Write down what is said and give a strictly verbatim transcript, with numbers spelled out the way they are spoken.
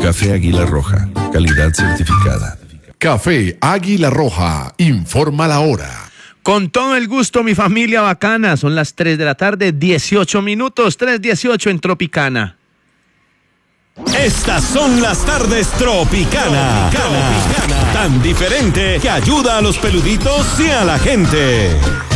Café Águila Roja, calidad certificada. Café Águila Roja, informa la hora. Con todo el gusto, mi familia bacana. Son las tres de la tarde, dieciocho minutos, tres dieciocho en Tropicana. Estas son las tardes Tropicana. Tropicana. Tan diferente que ayuda a los peluditos y a la gente.